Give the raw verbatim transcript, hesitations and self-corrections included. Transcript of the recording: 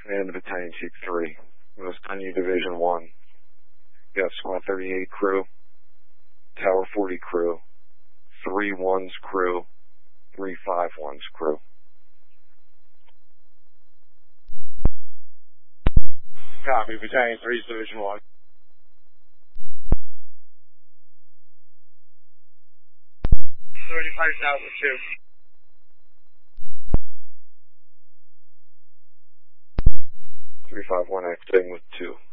and Battalion Chief three. I'm assign you Division one. You have Squad thirty-eight crew, Tower forty crew, three ones crew, three five ones crew. Copy, Battalion three, Division one. thirty-five thousand two. three five one exiting with two.